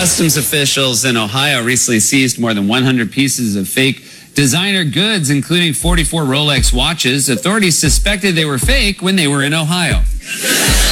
Customs officials in Ohio recently seized more than 100 pieces of fake designer goods, including 44 Rolex watches. Authorities suspected they were fake when they were in Ohio.